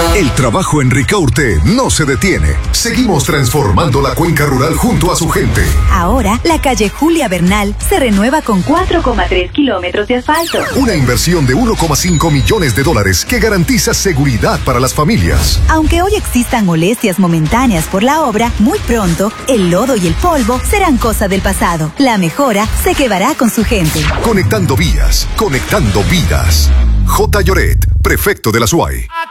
El trabajo en Ricaurte no se detiene. Seguimos transformando la cuenca rural junto a su gente. Ahora, la calle Julia Bernal se renueva con 4,3 kilómetros de asfalto. Una inversión de $1,5 millones que garantiza seguridad para las familias. Aunque hoy existan molestias momentáneas por la obra, muy pronto el lodo y el polvo serán cosa del pasado. La mejora se quedará con su gente. Conectando vías, conectando vidas. J. Lloret, prefecto de la SUAY.